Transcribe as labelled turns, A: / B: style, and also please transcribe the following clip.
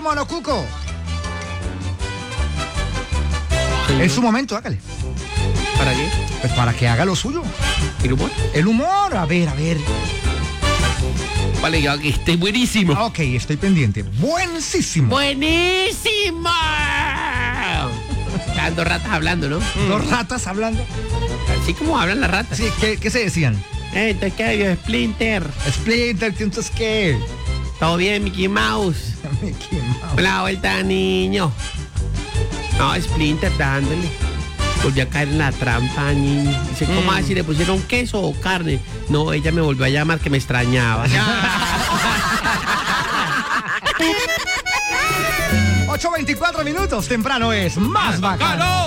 A: Monocuco.
B: Señor.
A: Es su momento, hágale.
B: ¿Para qué?
A: Pues para que haga lo suyo.
B: ¿El humor?
A: El humor, a ver.
B: Vale, yo aquí estoy buenísimo.
A: Ok, estoy pendiente. Buenísimo.
B: ¡Buenísimo! Estaban dos ratas hablando, ¿no?
A: Dos ratas hablando.
B: Así como hablan las ratas.
A: Sí, ¿qué se decían?
B: Te quedo, Splinter.
A: Splinter, entonces ¿qué?
B: Todo bien, Mickey Mouse.
A: Mickey Mouse.
B: La vuelta, niño. No, Splinter dándole. Volvió a caer en la trampa, niño. Dice, ¿cómo así? ¿Le pusieron queso o carne? No, ella me volvió a llamar que me extrañaba.
A: 8:24 minutos, temprano es más bacano.